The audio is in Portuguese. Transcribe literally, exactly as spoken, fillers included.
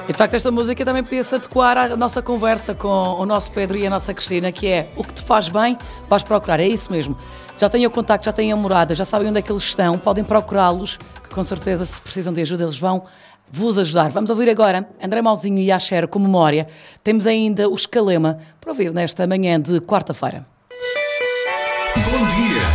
E de facto esta música também podia-se adequar à nossa conversa com o nosso Pedro e a nossa Cristina, que é: o que te faz bem, vais procurar. É isso mesmo. Já têm o contacto, já têm a morada, já sabem onde é que eles estão, podem procurá-los, que com certeza, se precisam de ajuda, eles vão vos ajudar. Vamos ouvir agora André Mauzinho e Axer com Memória. Temos ainda o Escalema para ouvir nesta manhã de quarta-feira. Bom dia!